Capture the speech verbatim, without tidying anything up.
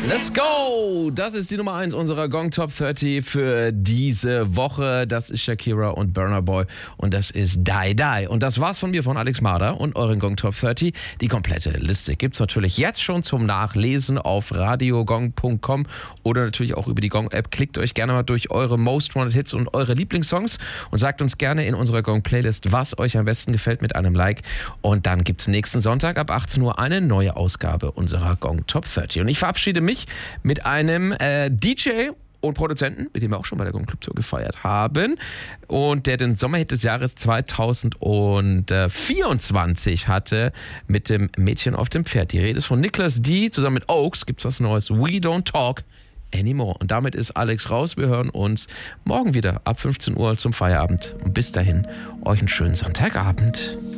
Let's go! Das ist die Nummer eins unserer Gong Top dreißig für diese Woche. Das ist Shakira und Burna Boy und das ist Die Die. Und das war's von mir, von Alex Marder und euren Gong Top dreißig. Die komplette Liste gibt's natürlich jetzt schon zum Nachlesen auf radiogong punkt com oder natürlich auch über die Gong-App. Klickt euch gerne mal durch eure Most Wanted Hits und eure Lieblingssongs und sagt uns gerne in unserer Gong-Playlist, was euch am besten gefällt, mit einem Like. Und dann gibt's nächsten Sonntag ab achtzehn Uhr eine neue Ausgabe unserer Gong Top dreißig. Und ich verabschiede mich mit einem äh, D J und Produzenten, mit dem wir auch schon bei der Gong Club Tour gefeiert haben und der den Sommerhit des Jahres zweitausendvierundzwanzig hatte mit dem Mädchen auf dem Pferd. Die Rede ist von Nicholas D. Zusammen mit Oaks gibt es was Neues. We Don't Talk Anymore. Und damit ist Alex raus. Wir hören uns morgen wieder ab fünfzehn Uhr zum Feierabend. Und bis dahin, euch einen schönen Sonntagabend.